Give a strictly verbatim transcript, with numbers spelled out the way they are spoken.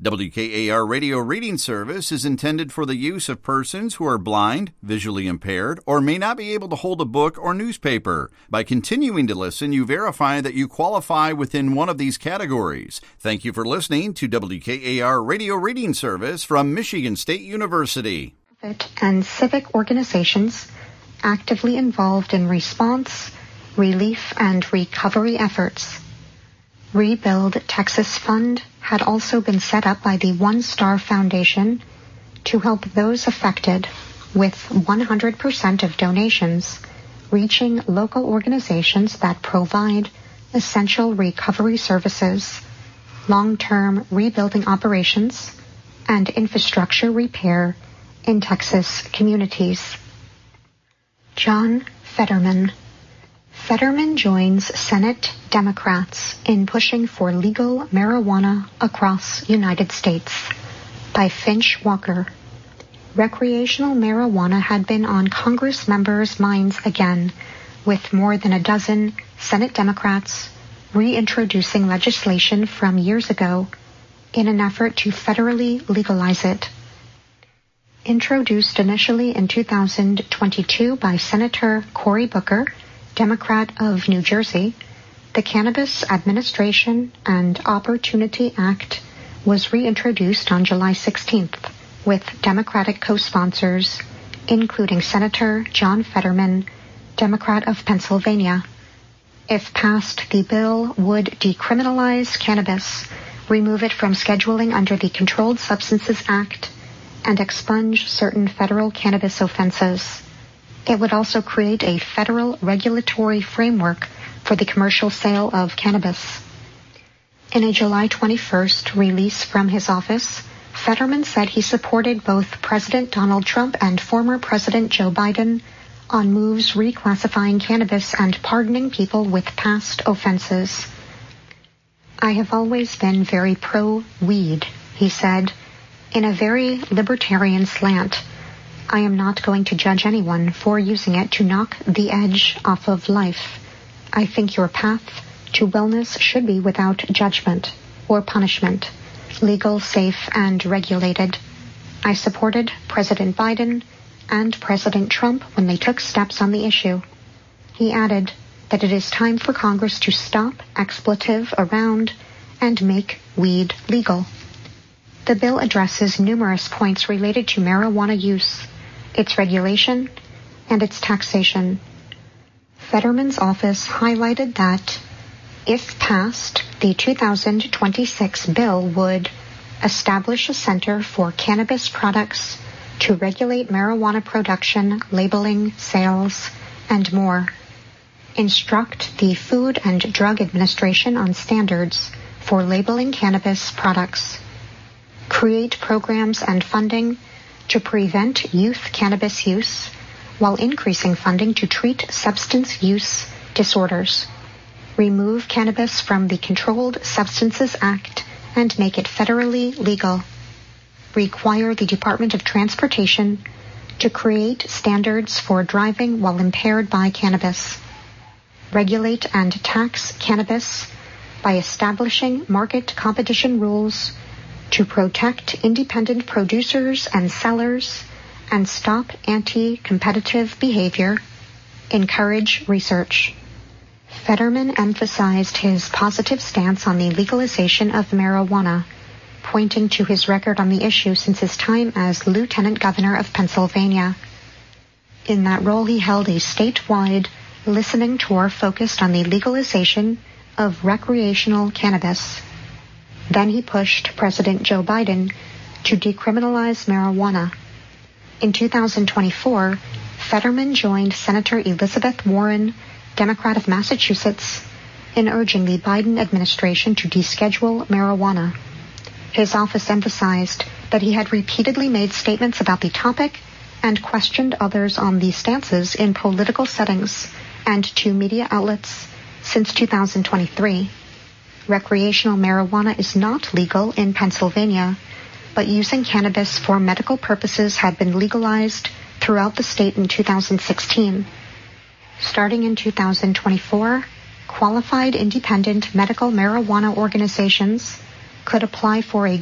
W K A R Radio Reading Service is intended for the use of persons who are blind, visually impaired, or may not be able to hold a book or newspaper. By continuing to listen, you verify that you qualify within one of these categories. Thank you for listening to W K A R Radio Reading Service from Michigan State University. And civic organizations actively involved in response, relief, and recovery efforts. Rebuild Texas Fund had also been set up by the One Star Foundation to help those affected, with one hundred percent of donations reaching local organizations that provide essential recovery services, long-term rebuilding operations, and infrastructure repair in Texas communities. John Fetterman. Fetterman joins Senate Democrats in pushing for legal marijuana across United States. By Finch Walker. Recreational marijuana had been on Congress members' minds again, with more than a dozen Senate Democrats reintroducing legislation from years ago in an effort to federally legalize it. Introduced initially in two thousand twenty-two by Senator Cory Booker, Democrat of New Jersey, the Cannabis Administration and Opportunity Act was reintroduced on July sixteenth with Democratic co-sponsors, including Senator John Fetterman, Democrat of Pennsylvania. If passed, the bill would decriminalize cannabis, remove it from scheduling under the Controlled Substances Act, and expunge certain federal cannabis offenses. It would also create a federal regulatory framework for the commercial sale of cannabis. In a July twenty-first release from his office, Fetterman said he supported both President Donald Trump and former President Joe Biden on moves reclassifying cannabis and pardoning people with past offenses. I have always been very pro-weed, he said, in a very libertarian slant. I am not going to judge anyone for using it to knock the edge off of life. I think your path to wellness should be without judgment or punishment, legal, safe, and regulated. I supported President Biden and President Trump when they took steps on the issue. He added that it is time for Congress to stop expletive around and make weed legal. The bill addresses numerous points related to marijuana use, its regulation, and its taxation. Fetterman's office highlighted that, if passed, the two thousand twenty-six bill would establish a center for cannabis products to regulate marijuana production, labeling, sales, and more, instruct the Food and Drug Administration on standards for labeling cannabis products, create programs and funding to prevent youth cannabis use while increasing funding to treat substance use disorders, remove cannabis from the Controlled Substances Act and make it federally legal, require the Department of Transportation to create standards for driving while impaired by cannabis, regulate and tax cannabis by establishing market competition rules to protect independent producers and sellers and stop anti-competitive behavior, encourage research. Fetterman emphasized his positive stance on the legalization of marijuana, pointing to his record on the issue since his time as Lieutenant Governor of Pennsylvania. In that role, he held a statewide listening tour focused on the legalization of recreational cannabis. Then he pushed President Joe Biden to decriminalize marijuana. In two thousand twenty-four, Fetterman joined Senator Elizabeth Warren, Democrat of Massachusetts, in urging the Biden administration to deschedule marijuana. His office emphasized that he had repeatedly made statements about the topic and questioned others on these stances in political settings and to media outlets since two thousand twenty-three. Recreational marijuana is not legal in Pennsylvania, but using cannabis for medical purposes had been legalized throughout the state in two thousand sixteen. Starting in two thousand twenty-four, qualified independent medical marijuana organizations could apply for a